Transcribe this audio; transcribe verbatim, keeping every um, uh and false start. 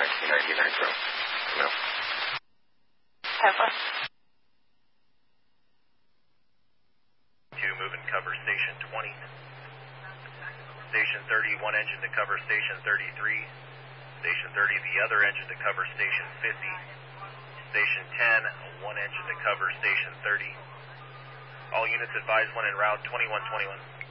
nineteen ninety Nitro. No. Have fun. Two, move and cover station twenty. Station thirty, one engine to cover station thirty-three. Station thirty, the other engine to cover station fifty. Station ten, one engine to cover station thirty. All units advise when en route, twenty-one twenty-one.